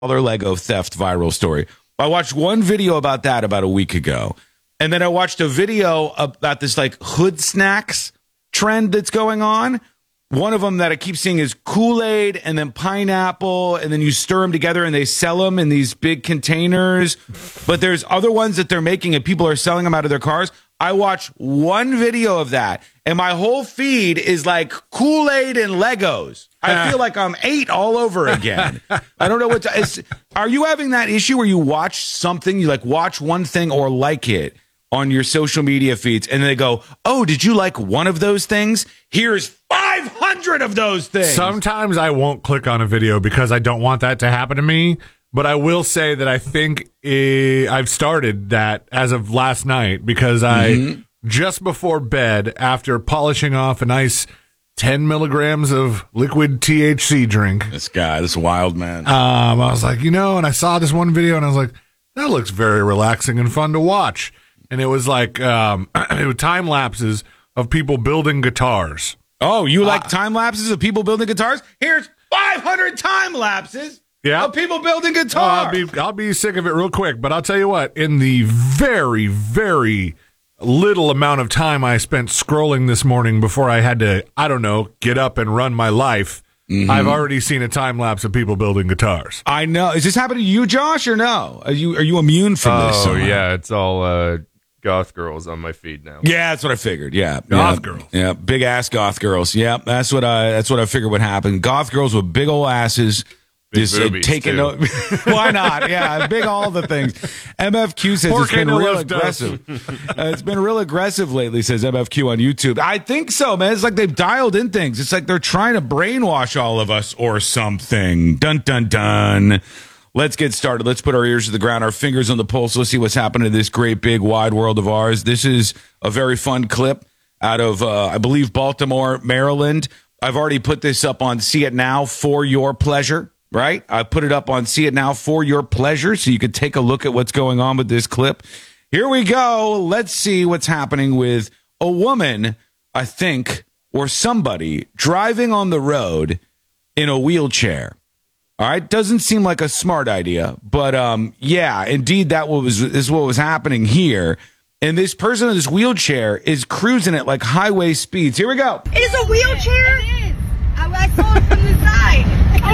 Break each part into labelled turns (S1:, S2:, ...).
S1: $100 Lego theft viral story. I watched one video about that about a week ago. And then I watched a video about this like hood snacks trend that's going on. One of them that I keep seeing is Kool-Aid and then pineapple, and then you stir them together and they sell them in these big containers. But there's other ones that they're making and people are selling them out of their cars. I watched one video of that, and my whole feed is like Kool-Aid and Legos. I feel like I'm 8 all over again. I don't know what to... Are you having that issue where you watch something, you like watch one thing or like it on your social media feeds, and they go, oh, did you like one of those things? Here's 500 of those things.
S2: Sometimes I won't click on a video because I don't want that to happen to me, but I will say that I think I've started that as of last night because I, just before bed, after polishing off a nice 10 milligrams of liquid THC drink.
S1: This wild man.
S2: I was like, and I saw this one video and I was like, that looks very relaxing and fun to watch. And it was like it was time lapses of people building guitars.
S1: Oh, you like time lapses of people building guitars? Here's 500 time lapses of people building guitars.
S2: I'll be sick of it real quick, but I'll tell you what, in the very, very little amount of time I spent scrolling this morning before I had to, get up and run my life, I've already seen a time lapse of people building guitars.
S1: I know. Is this happening to you, Josh, or no? Are you immune from this?
S3: Oh, yeah. It's all goth girls on my feed now.
S1: Yeah, that's what I figured. Yeah,
S2: goth girls.
S1: Yeah, big ass goth girls. Yeah, that's what I figured would happen. Goth girls with big old asses.
S3: Big boobies,
S1: taking why not? Yeah, big all the things. MFQ says it's been real aggressive. It's been real aggressive lately, says MFQ on YouTube. I think so, man. It's like they've dialed in things. It's like they're trying to brainwash all of us or something. Dun dun dun. Let's get started. Let's put our ears to the ground, our fingers on the pulse. Let's see what's happening in this great, big, wide world of ours. This is a very fun clip out of, I believe, Baltimore, Maryland. I've already put this up on See It Now for your pleasure, right? I put it up on See It Now for your pleasure so you can take a look at what's going on with this clip. Here we go. Let's see what's happening with a woman, I think, or somebody driving on the road in a wheelchair. All right, doesn't seem like a smart idea, but yeah, indeed, this is what was happening here. And this person in this wheelchair is cruising at like highway speeds. Here we go.
S4: It is a wheelchair? It is. I saw it from the side.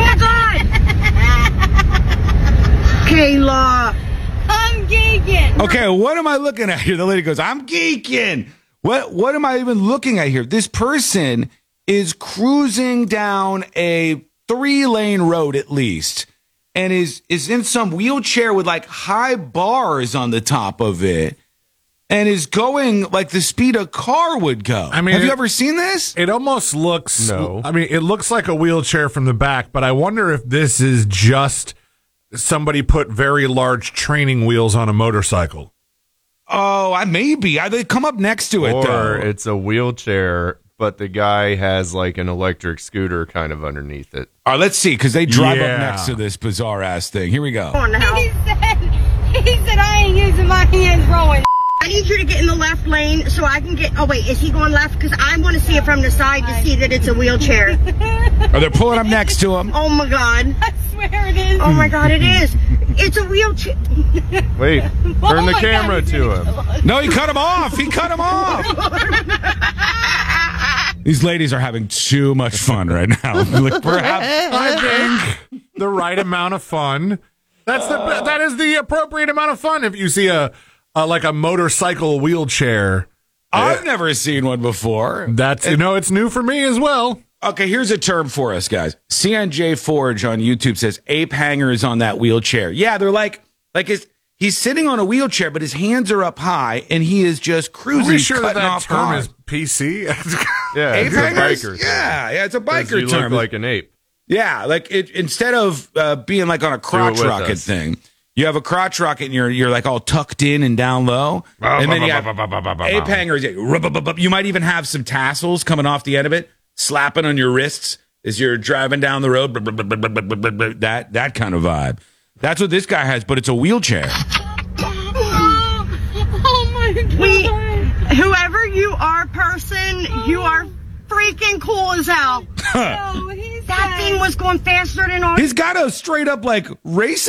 S4: Oh my God. Kayla. I'm geeking.
S1: Okay, what am I looking at here? The lady goes, I'm geeking. What am I even looking at here? This person is cruising down a 3-lane road at least, and is in some wheelchair with like high bars on the top of it, and is going like the speed a car would go. I mean, have you ever seen this?
S2: It almost looks.
S3: No.
S2: I mean, it looks like a wheelchair from the back, but I wonder if this is just somebody put very large training wheels on a motorcycle.
S1: Oh, maybe. They come up next to it,
S3: or
S1: though.
S3: It's a wheelchair, but the guy has like an electric scooter kind of underneath it.
S1: All right, let's see, because they drive up next to this bizarre-ass thing. Here we go.
S4: He said, I ain't using my hands rolling. I need you to get in the left lane so I can get... Oh, wait, is he going left? Because I want to see it from the side to see that it's a wheelchair.
S1: Are they pulling up next to him?
S4: Oh, my God.
S5: I swear it is.
S4: Oh, my God, it is. It's a wheelchair.
S3: Wait, turn the camera to him.
S1: No, he cut him off. He cut him off. These ladies are having too much fun right now. Perhaps
S2: I think the right amount of fun. That is the appropriate amount of fun if you see a motorcycle wheelchair.
S1: I've never seen one before.
S2: It's new for me as well.
S1: Okay, here's a term for us, guys. CNJ Forge on YouTube says ape hanger is on that wheelchair. Yeah, they're he's sitting on a wheelchair, but his hands are up high, and he is just cruising.
S2: Are we sure
S1: cutting
S2: that
S1: off
S2: term
S1: cars.
S2: is PC?
S3: Yeah,
S1: ape
S3: it's a
S1: hangers?
S3: biker.
S1: Yeah, it's a biker
S3: you
S1: term.
S3: Look like an ape.
S1: Yeah, like instead of being like on a crotch rocket thing, you have a crotch rocket and you're like all tucked in and down low, and then you have ape hangers. You might even have some tassels coming off the end of it, slapping on your wrists as you're driving down the road. That kind of vibe. That's what this guy has, but it's a wheelchair.
S5: Oh my God.
S4: Whoever you are, person, you are freaking cool as hell. That thing was going faster than ours.
S1: He's got a straight up like race